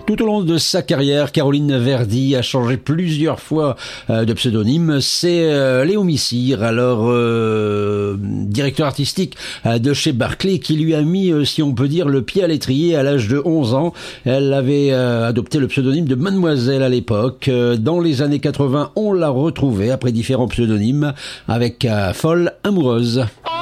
Tout au long de sa carrière, Caroline Verdi a changé plusieurs fois de pseudonyme. C'est Léo Missire, alors directeur artistique de chez Barclay, qui lui a mis, si on peut dire, le pied à l'étrier à l'âge de 11 ans. Elle avait adopté le pseudonyme de Mademoiselle à l'époque. Dans les années 80, on l'a retrouvée après différents pseudonymes avec Folle Amoureuse.